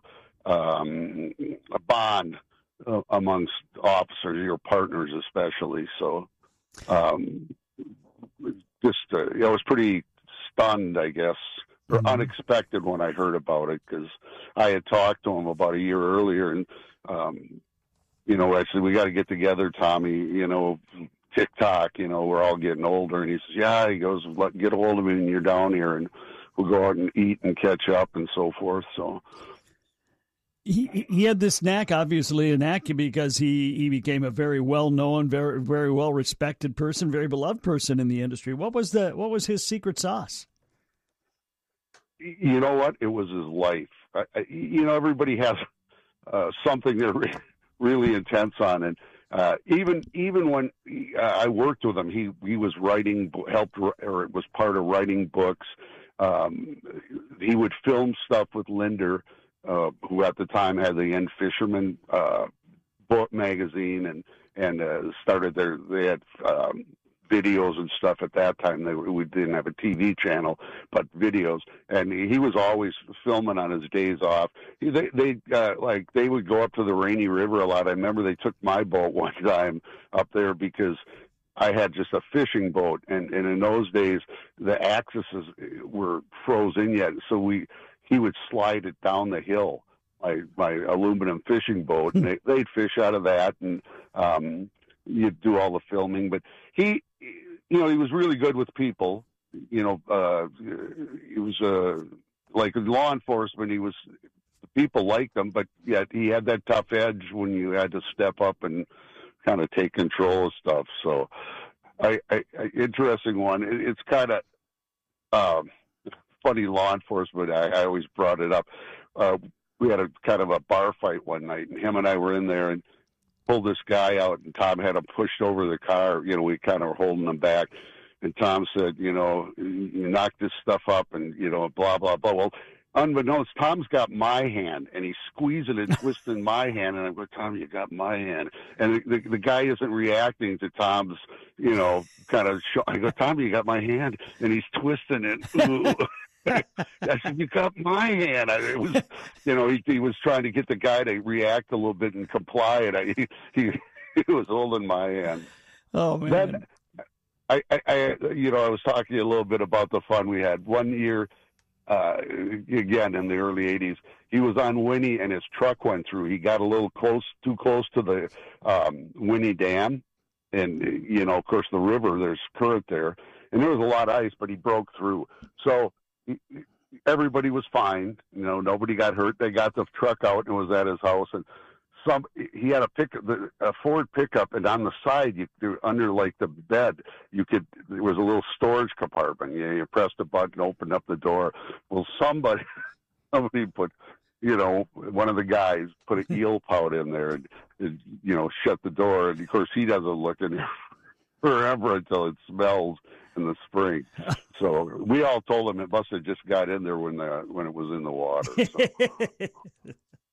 um, a bond uh, amongst officers, your partners especially. So, um, just, uh, you know, I was pretty stunned, I guess, or mm-hmm. unexpected when I heard about it, because I had talked to him about a year earlier, and um, you know, I said, we got to get together, Tommy. You know, TikTok. You know, we're all getting older, and he says, yeah. He goes, Let, get a hold of me when you're down here, and we'll go out and eat and catch up and so forth. So. He he had this knack, obviously a knack, because he, he became a very well known, very very well respected person, very beloved person in the industry. What was the what was his secret sauce? You know what? It was his life. I, I, you know, everybody has uh, something they're re- really intense on, and uh, even even when he, uh, I worked with him, he he was writing, helped, or was part of writing books. Um, he would film stuff with Linder, uh, who at the time had the End Fisherman uh, book magazine, and and uh, started their they had. Um, videos and stuff at that time. They, we didn't have a T V channel, but videos. And he was always filming on his days off. He, they, they uh, like, they would go up to the Rainy River a lot. I remember they took my boat one time up there because I had just a fishing boat. And, and in those days, the axes were frozen yet. So we, he would slide it down the hill, my, my aluminum fishing boat, and they, they'd fish out of that. And, um, you'd do all the filming, but he, you know, he was really good with people. You know, uh, he was uh, like law enforcement. He was, people liked him, but yet he had that tough edge when you had to step up and kind of take control of stuff. So, I, I, I interesting one. It, it's kind of um, funny. Law enforcement. I, I always brought it up. Uh, we had a kind of a bar fight one night, and him and I were in there, and pulled this guy out, and Tom had him pushed over the car. You know, we kind of were holding him back. And Tom said, you know, you knock this stuff up and, you know, blah, blah, blah. Well, unbeknownst, Tom's got my hand, and he's squeezing and twisting my hand. And I go, Tom, you got my hand. And the, the, the guy isn't reacting to Tom's, you know, kind of show. I go, Tom, you got my hand. And he's twisting it. I said, you got my hand. I, it was, you know, he, he was trying to get the guy to react a little bit and comply, and I, he, he he was holding my hand. Oh man! Then, I, I, I, you know, I was talking to you a little bit about the fun we had one year. Uh, again, in the early eighties, he was on Winnie, and his truck went through. He got a little close, too close to the um, Winnie Dam, and you know, of course, the river. There's current there, and there was a lot of ice, but he broke through. So. Everybody was fine. You know, nobody got hurt. They got the truck out and was at his house. And some he had a pick a Ford pickup, and on the side, you under like the bed, you could there was a little storage compartment. You know, you pressed a button, opened up the door. Well, somebody somebody put, you know, one of the guys put an eel pout in there, and, and you know, shut the door. And of course, he doesn't look in there forever until it smells in the spring. So we all told him it must have just got in there when the when it was in the water. So.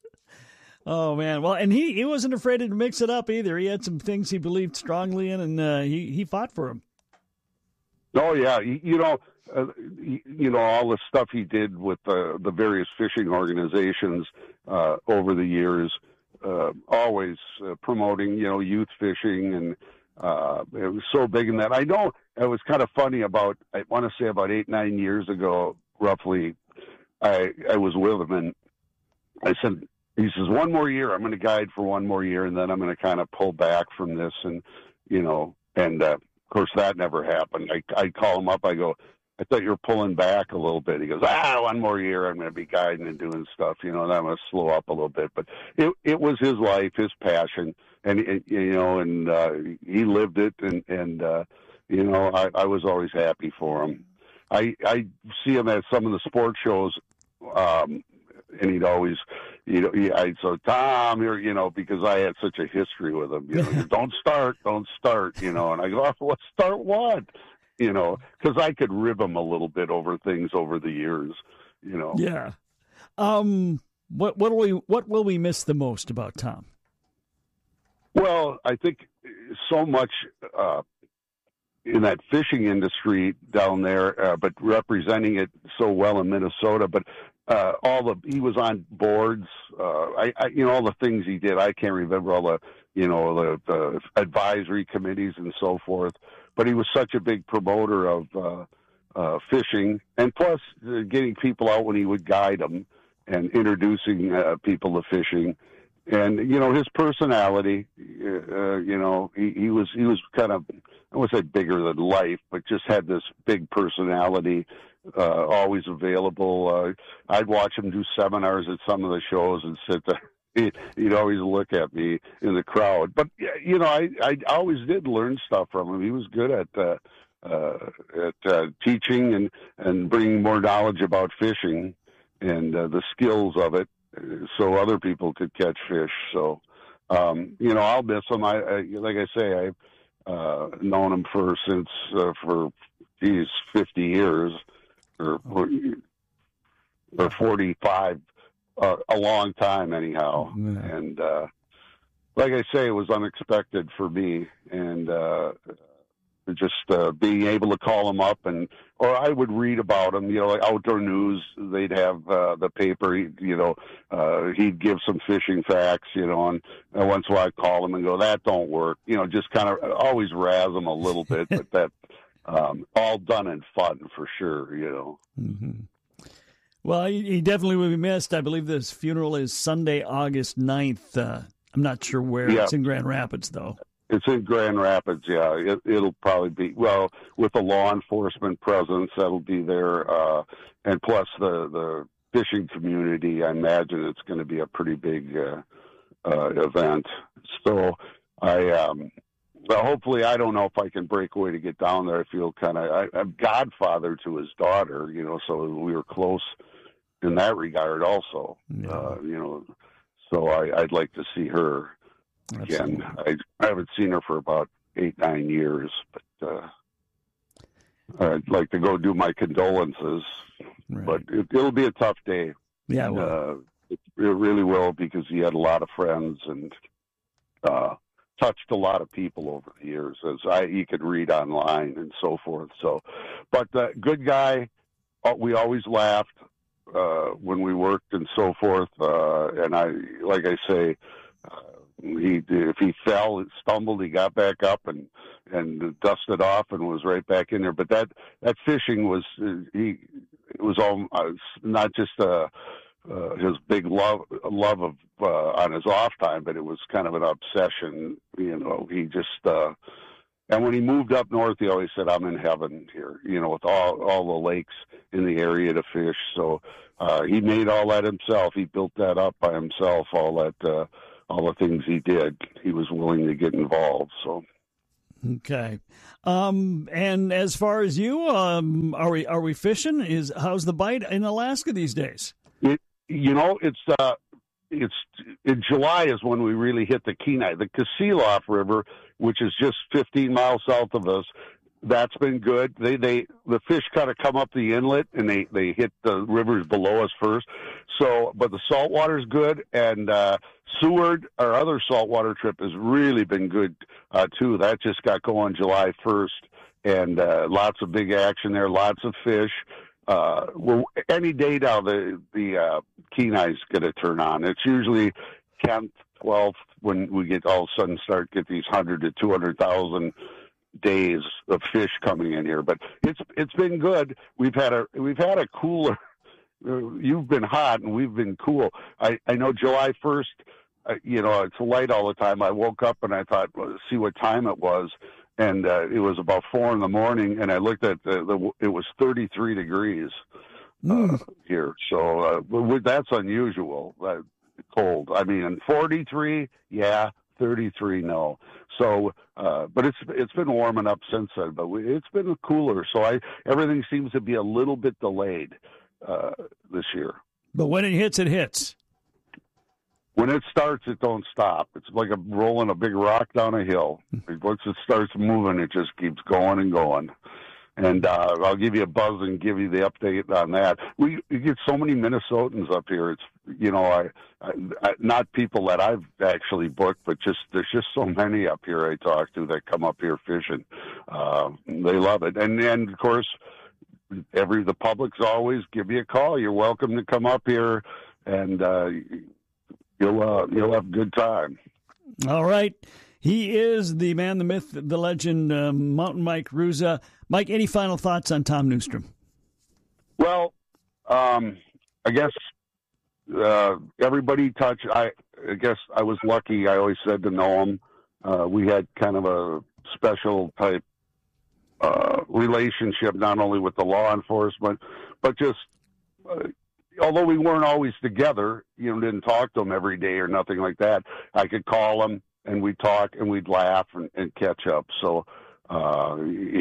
Oh, man. Well, and he, he wasn't afraid to mix it up either. He had some things he believed strongly in, and uh, he, he fought for them. Oh, yeah. You, you know, uh, you know, all the stuff he did with uh, the various fishing organizations uh, over the years, uh, always uh, promoting, you know, youth fishing, and uh, it was so big in that. I know it was kind of funny about, I want to say about eight, nine years ago, roughly, I, I was with him, and I said, he says, one more year, I'm going to guide for one more year, and then I'm going to kind of pull back from this. And, you know, and uh, of course that never happened. I, I call him up. I go, I thought you were pulling back a little bit. He goes, ah, one more year, I'm going to be guiding and doing stuff, you know, and I'm going to slow up a little bit. But it, it was his life, his passion, and, and you know, and uh, he lived it. And, and uh, you know, I, I was always happy for him. I, I see him at some of the sports shows, um, and he'd always, you know, he, I'd say, Tom, here, you know, because I had such a history with him, you know, don't start, don't start, you know, and I go, oh, well, start what? You know, because I could rib him a little bit over things over the years, you know. Yeah. Um. What what will we what will we miss the most about Tom? Well, I think so much uh, in that fishing industry down there, uh, but representing it so well in Minnesota, but. Uh, all the he was on boards. Uh, I, I, you know, all the things he did. I can't remember all the, you know, the, the advisory committees and so forth. But he was such a big promoter of uh, uh, fishing, and plus uh, getting people out when he would guide them and introducing uh, people to fishing. And you know, his personality. Uh, you know, he, he was he was kind of, I wouldn't say bigger than life, but just had this big personality. Uh, always available. Uh, I'd watch him do seminars at some of the shows and sit there. He, he'd always look at me in the crowd. But, you know, I, I always did learn stuff from him. He was good at uh, uh, at uh, teaching and, and bringing more knowledge about fishing and uh, the skills of it so other people could catch fish. So, um, you know, I'll miss him. I, I like I say, I've uh, known him for since uh, for, geez, fifty years. Or, or forty-five, uh, a long time anyhow. Yeah. And uh, like I say, it was unexpected for me. And uh, just uh, being able to call him up, and or I would read about him, you know, like Outdoor News, they'd have uh, the paper, you know, uh, he'd give some fishing facts, you know, and, and once in a while I'd call him and go, that don't work. You know, just kind of always razz him a little bit, but that, Um, all done in fun for sure, you know. Mm-hmm. Well, he, he definitely will be missed. I believe this funeral is Sunday, August ninth. Uh, I'm not sure where. Yeah. It's in Grand Rapids, though. It's in Grand Rapids, yeah. It, it'll probably be, well, with the law enforcement presence, that'll be there. Uh, and plus the, the fishing community, I imagine it's going to be a pretty big uh, uh, event. So I... Um, Well, hopefully, I don't know if I can break away to get down there. I feel kind of, I'm godfather to his daughter, you know, so we were close in that regard also, yeah. uh, you know, so I, I'd like to see her again. I, I haven't seen her for about eight, nine years, but uh, I'd like to go do my condolences, right. But it, it'll be a tough day. Yeah, well. uh, it, it really will, because he had a lot of friends and, uh, touched a lot of people over the years, as I you could read online and so forth. So, but uh, good guy. Uh, we always laughed uh, when we worked and so forth. Uh, and I, like I say, uh, he if he fell and stumbled, he got back up and and dusted off and was right back in there. But that that fishing was uh, he it was all uh, not just a. Uh, his big love love of uh, on his off time, but it was kind of an obsession. You know, he just uh, and when he moved up north, he always said, "I'm in heaven here." You know, with all all the lakes in the area to fish. So uh, he made all that himself. He built that up by himself. All that uh, all the things he did, he was willing to get involved. So. Okay. Um, and as far as you, um, are we are we fishing? Is how's the bite in Alaska these days? It, you know, it's uh, it's in July is when we really hit the Kenai, the Kasilof River, which is just fifteen miles south of us. That's been good. They they the fish kind of come up the inlet and they they hit the rivers below us first. So, but the saltwater's good, and uh, Seward, our other saltwater trip, has really been good uh, too. That just got going July first, and uh, lots of big action there, lots of fish. Uh, well, any day now the the uh, Kenai's going to turn on. It's usually tenth, twelfth when we get all of a sudden start get these hundred to two hundred thousand days of fish coming in here. But it's it's been good. We've had a we've had a cooler. You've been hot and we've been cool. I, I know July first, uh, you know, it's light all the time. I woke up and I thought, well, see what time it was. And uh, it was about four in the morning. And I looked at the, the it was thirty-three degrees uh, mm. here. So uh, that's unusual, uh, cold. I mean, forty-three, yeah, thirty-three, no. So, uh, but it's it's been warming up since then. But we, it's been cooler. So I everything seems to be a little bit delayed. Uh, this year. But when it hits, it hits. When it starts, it don't stop. It's like a rolling a big rock down a hill. Once it starts moving, it just keeps going and going. And uh, I'll give you a buzz and give you the update on that. We, we get so many Minnesotans up here. It's, you know, I, I, I not people that I've actually booked, but just there's just so many up here I talk to that come up here fishing. Uh, they love it. And and of course, Every the public's always give you a call. You're welcome to come up here, and uh, you'll uh, you'll have a good time. All right, he is the man, the myth, the legend, uh, Mountain Mike Ruza. Mike, any final thoughts on Tom Newstrom? Well, um, I guess uh, everybody touched. I, I guess I was lucky. I always said to know him. Uh, we had kind of a special type. Uh, relationship, not only with the law enforcement, but just, uh, although we weren't always together, you know, didn't talk to him every day or nothing like that. I could call him and we'd talk and we'd laugh and, and catch up. So, uh,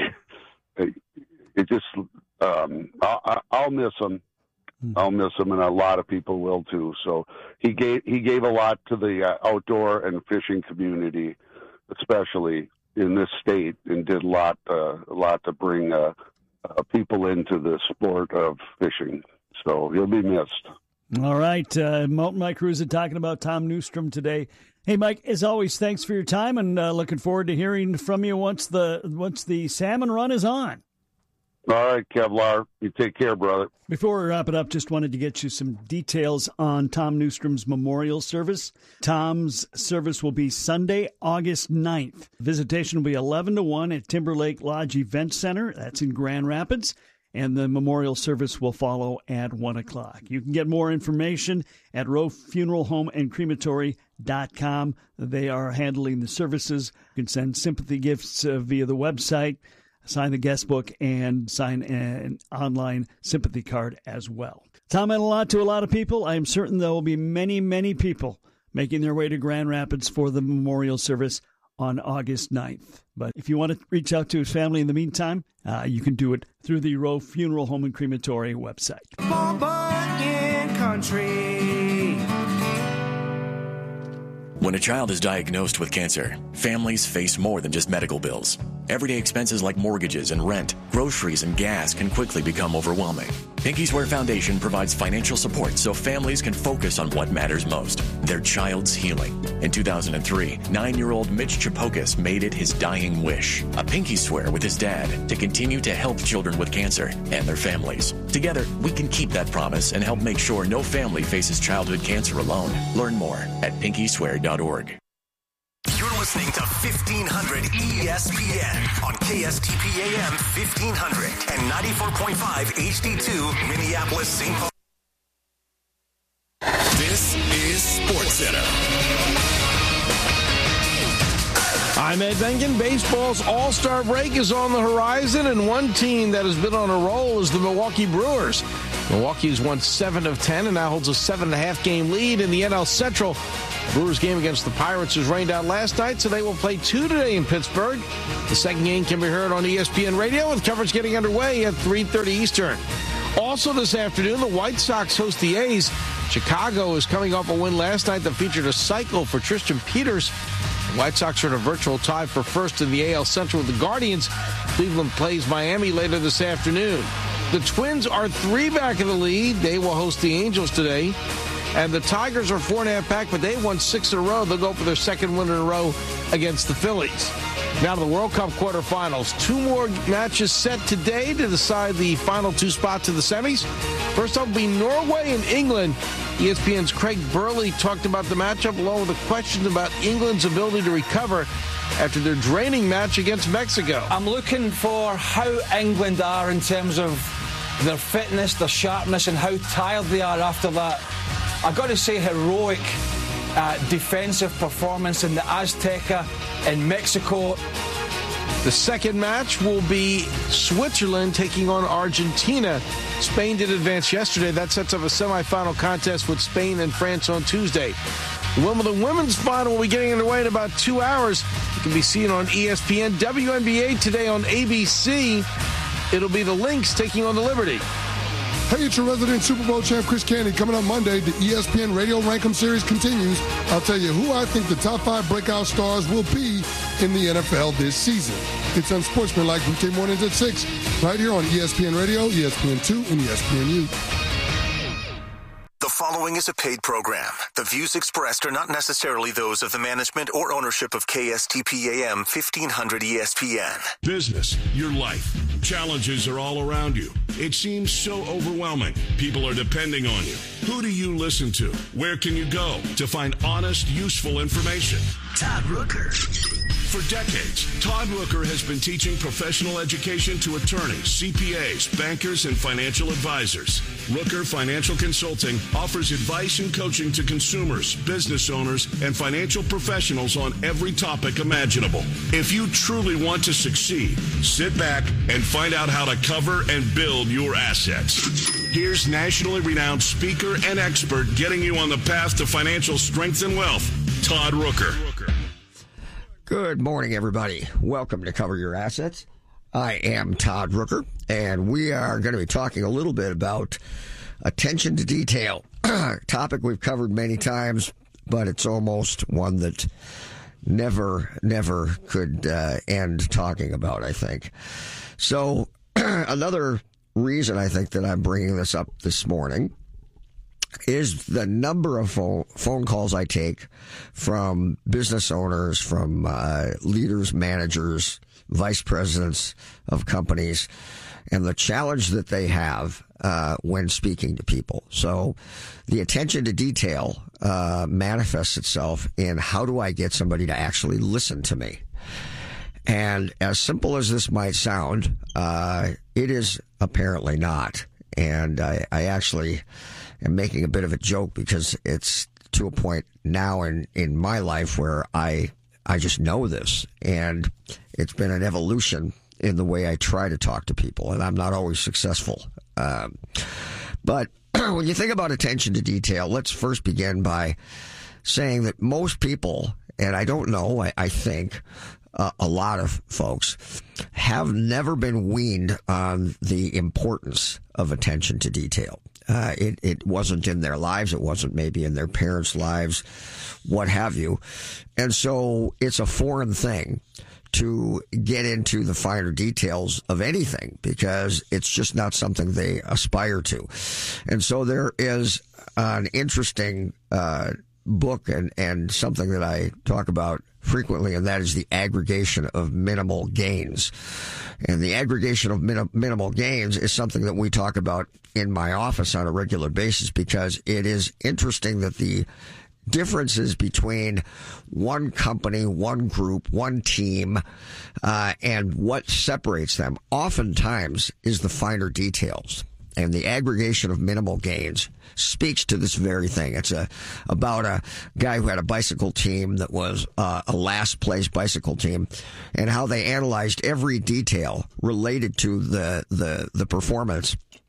it, it just, um, I, I'll miss him. I'll miss him, and a lot of people will too. So he gave, he gave a lot to the uh, outdoor and fishing community, especially in this state, and did a lot, uh, a lot to bring uh, uh, people into the sport of fishing. So he'll be missed. All right, uh, Mountain Mike Ruza talking about Tom Newstrom today. Hey, Mike, as always, thanks for your time, and uh, looking forward to hearing from you once the once the salmon run is on. All right, Kevlar. You take care, brother. Before we wrap it up, just wanted to get you some details on Tom Newstrom's memorial service. Tom's service will be Sunday, August ninth. Visitation will be eleven to one at Timberlake Lodge Event Center. That's in Grand Rapids. And the memorial service will follow at one o'clock. You can get more information at Rowe Funeral Home and Crematory dot com. They are handling the services. You can send sympathy gifts uh, via the website, sign the guest book, and sign an online sympathy card as well. Tom meant a lot to a lot of people. I am certain there will be many, many people making their way to Grand Rapids for the memorial service on August ninth. But if you want to reach out to his family in the meantime, uh, you can do it through the Rowe Funeral Home and Crematory website. Bunyan Country. When a child is diagnosed with cancer, families face more than just medical bills. Everyday expenses like mortgages and rent, groceries and gas can quickly become overwhelming. Pinky Swear Foundation provides financial support so families can focus on what matters most, their child's healing. In two thousand three, nine-year-old Mitch Chapokas made it his dying wish, a pinky swear with his dad to continue to help children with cancer and their families. Together, we can keep that promise and help make sure no family faces childhood cancer alone. Learn more at pinky swear dot org. You're listening to fifteen hundred E S P N on K S T P A M fifteen hundred and ninety-four point five H D two Minneapolis, Saint Paul. This is SportsCenter. I'm Ed Benkin. Baseball's All-Star break is on the horizon, and one team that has been on a roll is the Milwaukee Brewers. Milwaukee's won seven of ten and now holds a seven and a half game lead in the N L Central. Brewers game against the Pirates was rained out last night, so they will play two today in Pittsburgh. The second game can be heard on E S P N Radio with coverage getting underway at three thirty Eastern. Also this afternoon, the White Sox host the A's. Chicago is coming off a win last night that featured a cycle for Tristan Peters. The White Sox are in a virtual tie for first in the A L Central with the Guardians. Cleveland plays Miami later this afternoon. The Twins are three back in the lead. They will host the Angels today. And the Tigers are four and a half back, but they won six in a row. They'll go for their second win in a row against the Phillies. Now to the World Cup quarterfinals. Two more matches set today to decide the final two spots in the semis. First up will be Norway and England. E S P N's Craig Burley talked about the matchup along with the questions about England's ability to recover after their draining match against Mexico. I'm looking for how England are in terms of their fitness, their sharpness, and how tired they are after that, I've got to say, heroic uh, defensive performance in the Azteca in Mexico. The second match will be Switzerland taking on Argentina. Spain did advance yesterday. That sets up a semifinal contest with Spain and France on Tuesday. The Wimbledon women's final will be getting underway in about two hours. It can be seen on E S P N. W N B A today on A B C. It'll be the Lynx taking on the Liberty. Hey, it's your resident Super Bowl champ, Chris Candy. Coming up Monday, the E S P N Radio Rankem Series continues. I'll tell you who I think the top five breakout stars will be in the N F L this season. It's Unsportsmanlike weekday mornings at six, right here on E S P N Radio, E S P N two, and E S P N U. The following is a paid program. The views expressed are not necessarily those of the management or ownership of K S T P A M fifteen hundred E S P N. Business, your life. Challenges are all around you. It seems so overwhelming. People are depending on you. Who do you listen to? Where can you go to find honest, useful information? Todd Rooker. For decades, Todd Rooker has been teaching professional education to attorneys, C P As, bankers, and financial advisors. Rooker Financial Consulting offers advice and coaching to consumers, business owners, and financial professionals on every topic imaginable. If you truly want to succeed, sit back and find out how to cover and build your assets. Here's nationally renowned speaker and expert getting you on the path to financial strength and wealth, Todd Rooker. Good morning, everybody. Welcome to Cover Your Assets. I am Todd Rooker, and we are going to be talking a little bit about attention to detail. Topic we've covered many times, but it's almost one that never, never could uh, end talking about, I think. So another reason I think that I'm bringing this up this morning is the number of phone, phone calls I take from business owners, from uh, leaders, managers, vice presidents of companies, and the challenge that they have uh, when speaking to people. So the attention to detail uh, manifests itself in how do I get somebody to actually listen to me? And as simple as this might sound, uh, it is apparently not. And I, I actually am making a bit of a joke because it's to a point now in, in my life where I I just know this. And it's been an evolution in the way I try to talk to people. And I'm not always successful. Um, but when you think about attention to detail, let's first begin by saying that most people, and I don't know, I, I think uh, a lot of folks, have never been weaned on the importance of attention to detail. Uh, it, it wasn't in their lives. It wasn't maybe in their parents' lives, what have you. And so it's a foreign thing to get into the finer details of anything because it's just not something they aspire to. And so there is an interesting uh, book and, and something that I talk about frequently, and that is the aggregation of minimal gains. And the aggregation of min- minimal gains is something that we talk about in my office on a regular basis because it is interesting that the differences between one company, one group, one team, uh, and what separates them oftentimes is the finer details. And the aggregation of minimal gains speaks to this very thing. It's a about a guy who had a bicycle team that was uh, a last place bicycle team, and how they analyzed every detail related to the the, the performance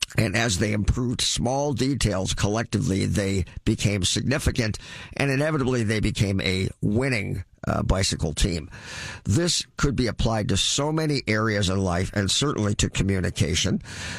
And as they improved small details collectively, they became significant, and inevitably they became a winning uh, bicycle team. This could be applied to so many areas in life, and certainly to communication.